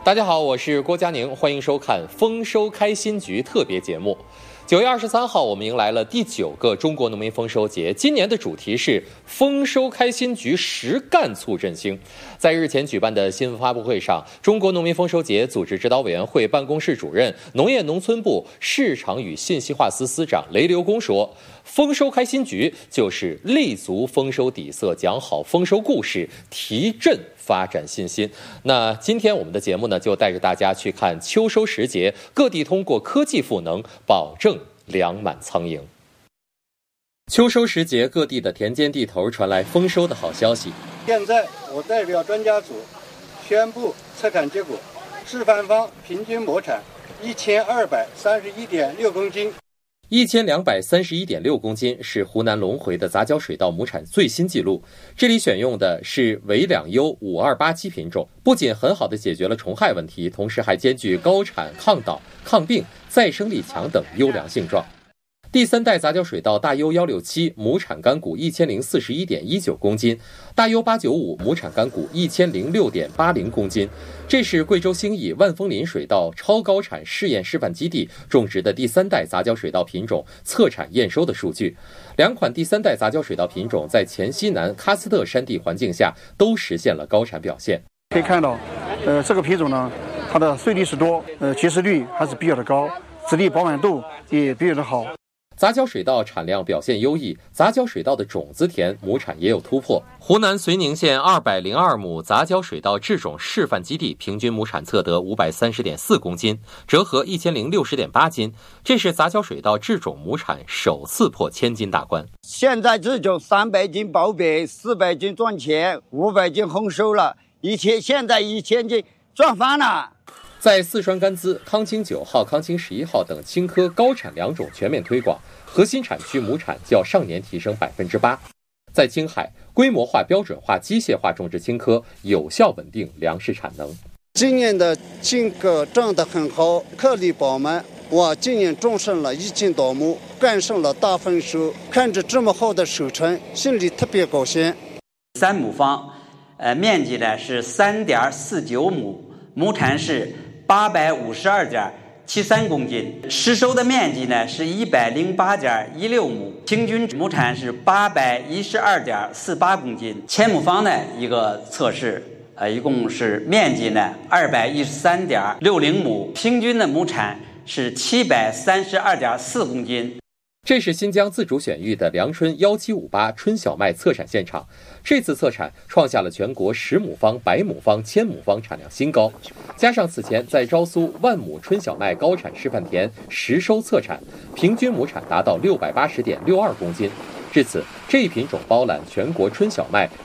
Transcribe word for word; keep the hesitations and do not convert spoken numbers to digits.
大家好，我是郭佳宁，欢迎收看丰收开心局特别节目。九月二十三号，我们迎来了第九个中国农民丰收节。今年的主题是丰收开心局实干促振兴。在日前举办的新闻发布会上，中国农民丰收节组织指导委员会办公室主任、农业农村部市场与信息化司司长雷流公说，丰收开心局就是立足丰收底色，讲好丰收故事，提振发展信心。那今天我们的节目呢，就带着大家去看秋收时节，各地通过科技赋能，保证粮满仓盈。秋收时节，各地的田间地头传来丰收的好消息。 现在我代表专家组宣布测产结果：示范方平均亩产一千二百三十一点六公斤。 一千两百三十一点六公斤是湖南隆回的杂交水稻亩产最新纪录。这里选用的是伪两优五二八七品种，不仅很好地解决了虫害问题，同时还兼具高产、抗倒、抗病、再生力强等优良性状。第三代杂交水稻大优一六七亩产干谷一千零四十一点一九公斤，大优八九五亩产干谷一千零六点八零公斤。这是贵州兴义万丰林水稻超高产试验示范基地种植的第三代杂交水稻品种测产验收的数据。两款第三代杂交水稻品种在黔西南喀斯特山地环境下都实现了高产表现。 可以看到，呃，这个品种呢，它的穗粒是多，呃，结实率还是比较的高，籽粒饱满度也比较的好。 杂交水稻产量表现优异，杂交水稻的种子田亩产也有突破。湖南绥宁县二百零二亩杂交水稻制种示范基地平均亩产测得五百三十点四公斤，折合一千零六十点八斤，这是杂交水稻制种亩产首次破千斤大关。 现在这种三百斤保本，四百斤赚钱，五百斤丰收了，一千现在一千斤赚翻了。 在四川甘孜、康青九号、康青十一号等青稞高产良种全面推广，核心产区亩产较上年提升百分之八。在青海，规模化、标准化、机械化种植青稞，有效稳定粮食产能。 今年的青稞长得很好，颗粒饱满。我今年种上了一斤多亩，赶上了大丰收。看着这么好的收成，心里特别高兴。 三亩方，呃，面积呢是三点四九亩，亩产是八百五十二点七三公斤，实收的面积呢是一百零八点一六亩，平均亩产是八百一十二点四八公斤。千亩方呢一个测试，呃，一共是面积呢二百一十三点六零亩，平均的亩产是七百三十二点四公斤。 这是新疆自主选育的良春一七五八春小麦测产现场，这次测产创下了全国十亩方、百亩方、千亩方产量新高。加上此前在昭苏万亩春小麦高产示范田实收测产，平均亩产达到六百八十点六二公斤。至此，这一品种包揽全国春小麦